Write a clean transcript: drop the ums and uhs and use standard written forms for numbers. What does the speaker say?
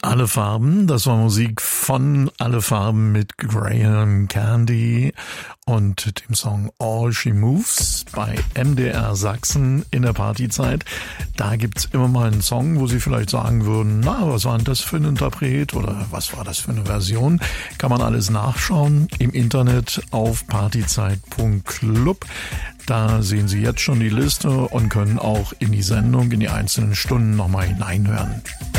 Alle Farben, das war Musik von Alle Farben mit Graham Candy und dem Song All She Moves bei MDR Sachsen in der Partyzeit. Da gibt's immer mal einen Song, wo Sie vielleicht sagen würden, na, was war denn das für ein Interpret oder was war das für eine Version? Kann man alles nachschauen im Internet auf partyzeit.club. Da sehen Sie jetzt schon die Liste und können auch in die Sendung, in die einzelnen Stunden nochmal hineinhören.